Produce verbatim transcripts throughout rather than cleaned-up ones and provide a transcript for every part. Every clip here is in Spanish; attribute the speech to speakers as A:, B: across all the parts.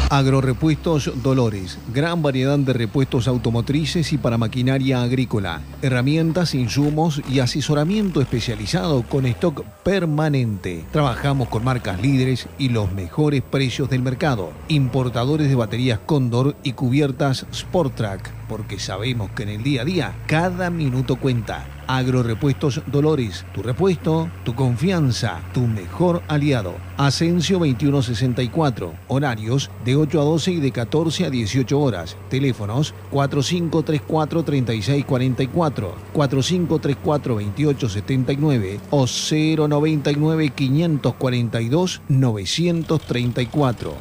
A: Agrorepuestos Dolores, gran variedad de repuestos automotrices y para maquinaria agrícola, herramientas, insumos y asesoramiento especializado con stock permanente. Trabajamos con marcas líderes y los mejores precios del mercado. Importadores de baterías Cóndor y cubiertas Sportrack, porque sabemos que en el día a día cada minuto cuenta. Agrorepuestos Dolores, tu repuesto, tu confianza, tu mejor aliado. Asensio veintiuno sesenta y cuatro, horarios de ocho a doce y de catorce a dieciocho horas. Teléfonos cuatro cinco tres cuatro, tres seis cuatro cuatro, cuatro cinco tres cuatro, veintiocho setenta y nueve o cero noventa y nueve, quinientos cuarenta y dos, novecientos treinta y cuatro.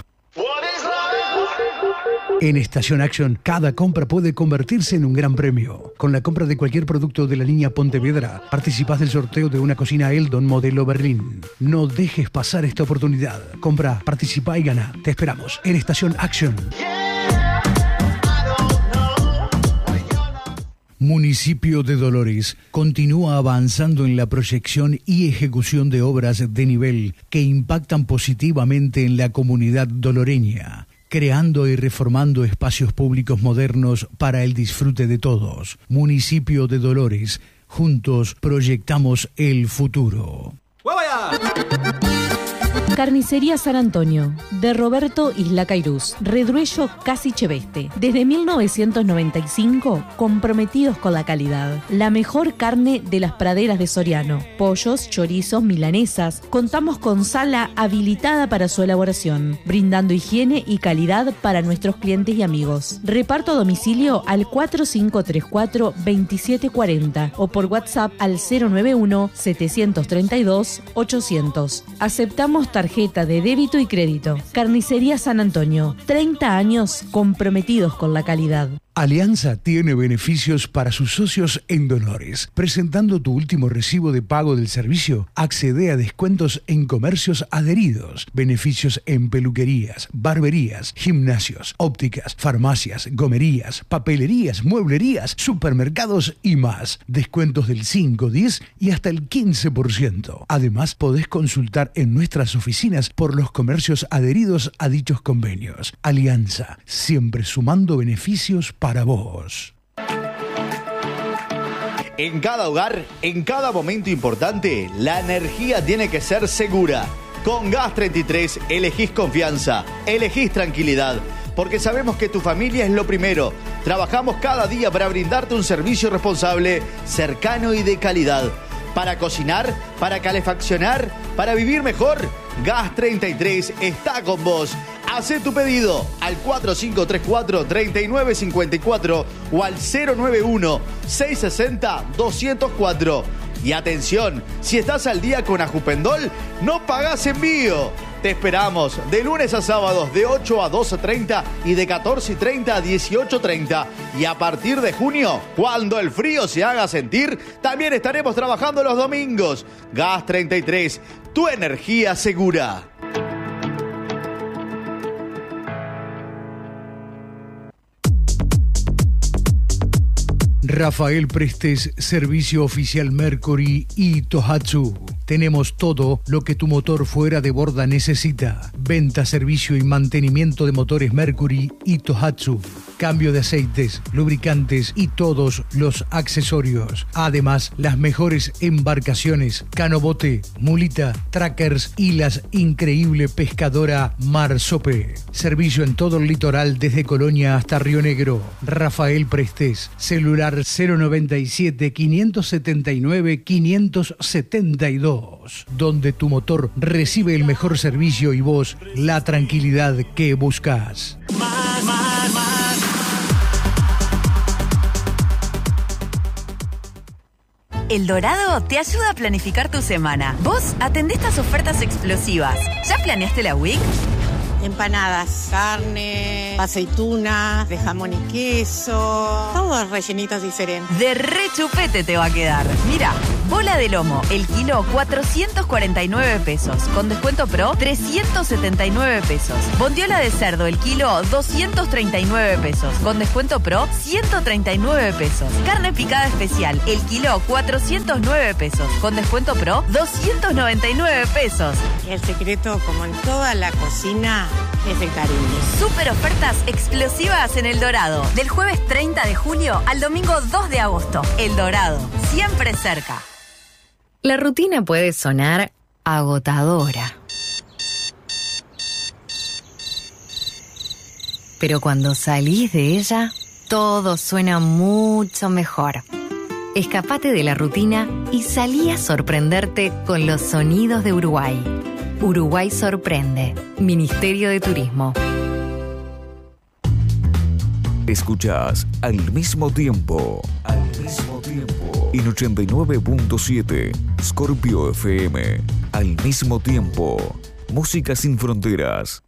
B: En Estación Action, cada compra puede convertirse en un gran premio. Con la compra de cualquier producto de la línea Pontevedra, participás del sorteo de una cocina Eldon modelo Berlín. No dejes pasar esta oportunidad. Compra, participa y gana. Te esperamos en Estación Action. Municipio de Dolores continúa avanzando en la proyección y ejecución de obras de nivel que impactan positivamente en la comunidad doloreña, creando y reformando espacios públicos modernos para el disfrute de todos. Municipio de Dolores, juntos proyectamos el futuro.
C: Carnicería San Antonio, de Roberto Isla Cairús, Redruello Casi Cheveste. Desde mil novecientos noventa y cinco, comprometidos con la calidad. La mejor carne de las praderas de Soriano. Pollos, chorizos, milanesas. Contamos con sala habilitada para su elaboración, brindando higiene y calidad para nuestros clientes y amigos. Reparto a domicilio al cuatro cinco tres cuatro, veintisiete cuarenta o por WhatsApp al cero nueve uno, setecientos treinta y dos, ochocientos. Aceptamos tarjeta de débito y crédito. Carnicería San Antonio, treinta años comprometidos con la calidad.
B: Alianza tiene beneficios para sus socios en Dolores. Presentando tu último recibo de pago del servicio, accede a descuentos en comercios adheridos, beneficios en peluquerías, barberías, gimnasios, ópticas, farmacias, gomerías, papelerías, mueblerías, supermercados y más. Descuentos del cinco, diez y hasta el quince por ciento. Además, podés consultar en nuestras oficinas por los comercios adheridos a dichos convenios. Alianza, siempre sumando beneficios para vos.
D: En cada hogar, en cada momento importante, la energía tiene que ser segura. Con Gas treinta y tres elegís confianza, elegís tranquilidad, porque sabemos que tu familia es lo primero. Trabajamos cada día para brindarte un servicio responsable, cercano y de calidad. Para cocinar, para calefaccionar, para vivir mejor, Gas treinta y tres está con vos. Hacé tu pedido al cuatro cinco tres cuatro, tres nueve cinco cuatro o al cero nueve uno, seiscientos sesenta, doscientos cuatro. Y atención, si estás al día con Ajupendol, no pagás envío. Te esperamos de lunes a sábados de ocho a doce treinta y de catorce treinta a dieciocho treinta. Y a partir de junio, cuando el frío se haga sentir, también estaremos trabajando los domingos. Gas treinta y tres, tu energía segura.
B: Rafael Prestes, servicio oficial Mercury y Tohatsu. Tenemos todo lo que tu motor fuera de borda necesita. Venta, servicio y mantenimiento de motores Mercury y Tohatsu. Cambio de aceites, lubricantes y todos los accesorios. Además, las mejores embarcaciones, canobote, mulita, trackers y la increíble pescadora Marsope. Servicio en todo el litoral desde Colonia hasta Río Negro. Rafael Prestes, celular cero noventa y siete, quinientos setenta y nueve, quinientos setenta y dos, donde tu motor recibe el mejor servicio y vos la tranquilidad que buscas.
E: Más, más, más.
F: El Dorado te ayuda a planificar tu semana. Vos atendés estas ofertas explosivas. ¿Ya planeaste la week?
G: Empanadas, carne, aceitunas, de jamón y queso, todos rellenitos diferentes.
F: De re chupete te va a quedar. Mira, bola de lomo, el kilo cuatrocientos cuarenta y nueve pesos, con descuento pro trescientos setenta y nueve pesos. Bondiola de cerdo, el kilo doscientos treinta y nueve pesos, con descuento pro ciento treinta y nueve pesos. Carne picada especial, el kilo cuatrocientos nueve pesos, con descuento pro doscientos noventa y nueve pesos.
G: El secreto, como en toda la cocina, es el cariño.
F: Super ofertas explosivas en El Dorado. Del jueves treinta de julio al domingo dos de agosto. El Dorado, siempre cerca.
H: La rutina puede sonar agotadora. Pero cuando salís de ella, todo suena mucho mejor. Escapate de la rutina y salí a sorprenderte con los sonidos de Uruguay. Uruguay sorprende. Ministerio de Turismo.
I: Escuchás Al Mismo Tiempo. Al Mismo Tiempo. En ochenta y nueve punto siete Scorpio F M. Al Mismo Tiempo. Música sin fronteras.